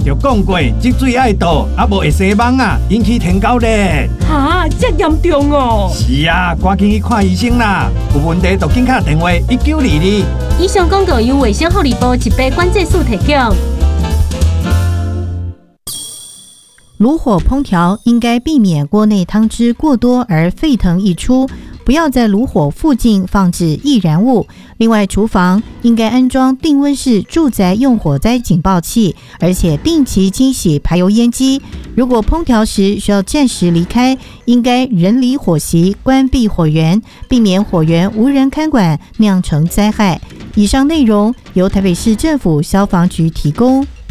就讲过积水爱倒，啊无会生蚊啊，引起天高热。 哈，这严重哦！ 是啊，赶紧去看医生啦！有问题就紧打电话1922。 以上广告由卫生福利部疾病管制署提供。 炉火烹调应该避免锅内汤汁过多而沸腾溢出，不要在炉火附近放置易燃物。另外，厨房应该安装定温式住宅用火灾警报器，而且定期清洗排油烟机。如果烹调时需要暂时离开，应该人离火席，关闭火源，避免火源无人看管，酿成灾害。以上内容由台北市政府消防局提供。